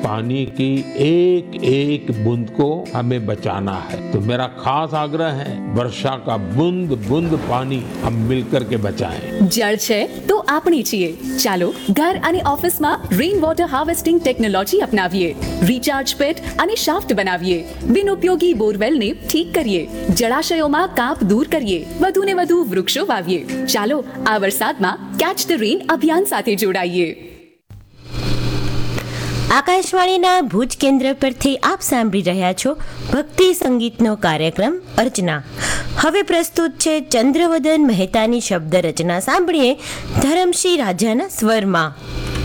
पानी की एक एक बूंद को हमें बचाना है। तो मेरा खास आग्रह है, वर्षा का बूंद बूंद पानी हम मिलकर के बचाएं। जल છે તો આપણી છીએ। ચાલો ઘર અને ઓફિસમાં rain water harvesting technology અપનાવીએ, recharge પેટ અને શાફ્ટ બનાવીએ, બિનઉપયોગી બોરવેલને ઠીક કરીએ, જળાશયોમાં કાપ દૂર કરીએ, વધુને વધુ વૃક્ષો વાવીએ। ચાલો આ વરસાદમાં કેચ ધ રેન અભિયાન સાથે જોડાઈએ। આકાશવાણીના ભુજ કેન્દ્ર પરથી આપ સાંભળી રહ્યા છો ભક્તિ સંગીતનો કાર્યક્રમ અર્ચના। હવે પ્રસ્તુત છે ચંદ્રવદન મહેતાની શબ્દ રચના। સાંભળીએ ધરમસિંહ રાજાના સ્વરમાં।